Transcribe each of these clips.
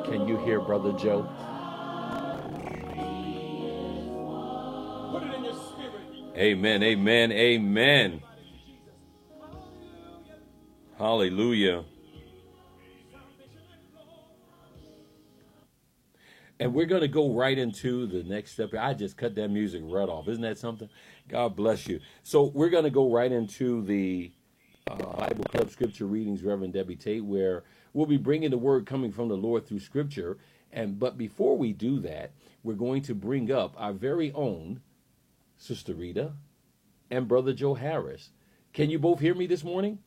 Can you hear Brother Joe? Put it in your spirit. Amen, amen, amen. Hallelujah. And we're going to go right into the next step. I just cut that music right off. Isn't that something? God bless you. So we're going to go right into the Bible Club Scripture Readings, Reverend Debbie Tate, where we'll be bringing the word coming from the Lord through Scripture. But before we do that, we're going to bring up our very own Sister Rita and Brother Joe Harris. Can you both hear me this morning?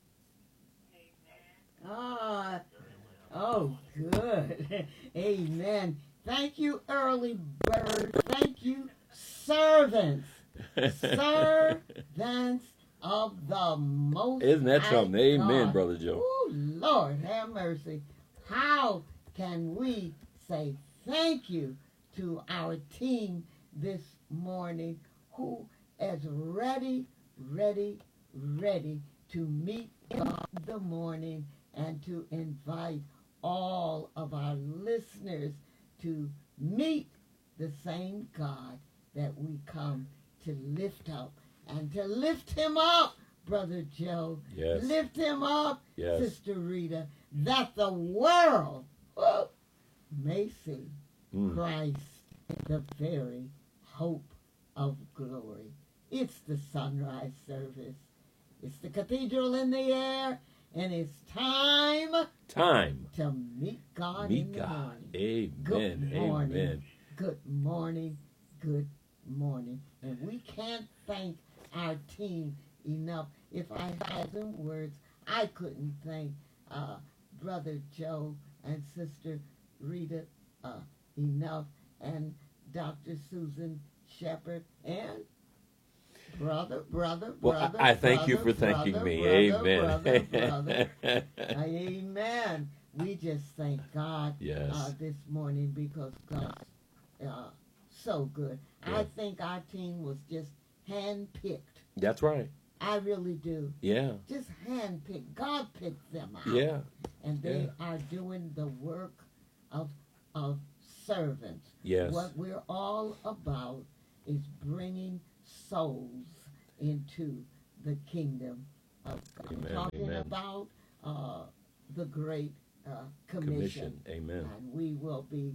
Oh, good. Amen. Thank you, early bird. Thank you, servants. Servants of the Most Isn't that High something? Amen, God. Brother Joe. Oh, Lord, have mercy. How can we say thank you to our team this morning who is ready to meet God in the morning and to invite all of our listeners to meet the same God that we come to lift up and to lift him up, Brother Joe. Yes. Lift him up, Yes. Sister Rita, that the world may see Christ, the very hope of glory. It's the sunrise service. It's the cathedral in the air, and it's time to meet God in the morning. Amen. Good morning. Amen. Good morning. Good morning. And we can't thank our team enough. If I had some words, I couldn't thank Brother Joe and Sister Rita enough, and Dr. Susan Shepherd, and brother. Well, I thank you for thanking me. Amen. Brother. Amen. We just thank God Yes. this morning because God's so good. Yeah. I think our team was just handpicked. That's right. I really do. Yeah. Just handpicked. God picked them out. Yeah. And they are doing the work of servants. Yes. What we're all about is bringing souls into the kingdom of God. Amen, We're talking amen. about the Great Commission. Amen. And we will be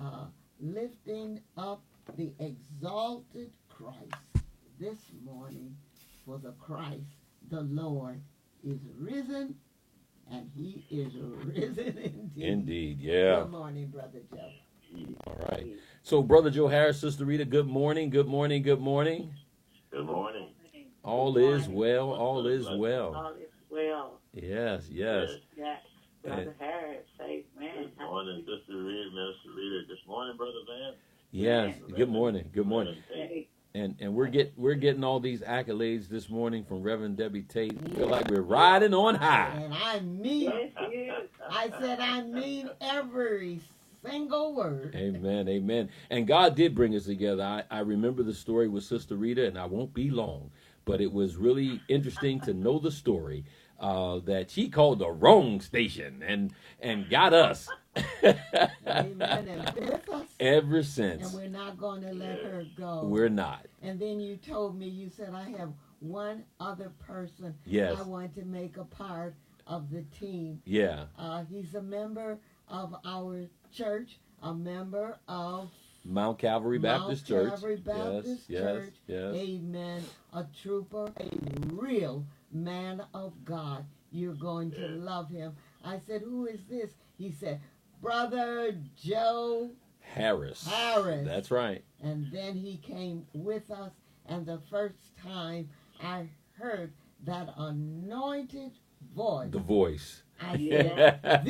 lifting up the exalted Christ this morning, for the Christ, the Lord, is risen, and he is risen indeed. Indeed. Yeah. Good morning, Brother Joe. All right. So, Brother Joe Harris, Sister Rita, good morning. Good morning. Good morning. Good morning. All is well. All is well. All is well. Yes. Yes. Yes. Brother Harris, amen. Good morning, Sister Rita, Minister Rita. Good morning, Brother Van. Yes. Good morning. Good morning. Hey, And we're getting all these accolades this morning from Reverend Debbie Tate. We feel like we're riding on high. And I mean, yes, yes. I said I mean every single word. Amen, amen. And God did bring us together. I remember the story with Sister Rita, and I won't be long, but it was really interesting to know the story that she called the wrong station and got us. Amen. And with us. Ever since. And we're not going to let her go. We're not. And then you told me, you said, I have one other person Yes. I want to make a part of the team. Yeah. He's a member of our church, a member of Mount Calvary Baptist Church. Calvary Baptist yes, Church. Yes. Amen. A trooper, a real man of God. You're going to love him. I said, who is this? He said, Brother Joe Harris. That's right. And then he came with us, and the first time I heard that anointed voice, The voice. I said,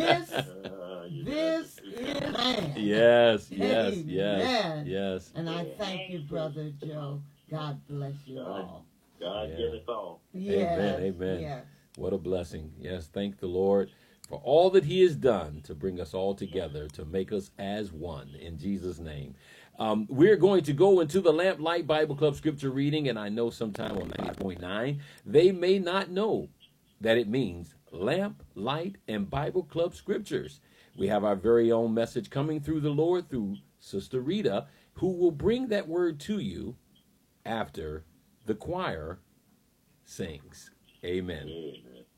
this is man. Yes, Amen. yes. And I thank you, Brother Joe. God bless you all. God Yeah. give us all. Yes, amen. yes. What a blessing. Yes, thank the Lord for all that he has done to bring us all together, to make us as one, in Jesus' name. We're going to go into the Lamplight Bible Club scripture reading, and I know sometime on 90.9, they may not know that it means Lamp, Light, and Bible Club scriptures. We have our very own message coming through the Lord through Sister Rita, who will bring that word to you after the choir sings. Amen. Amen.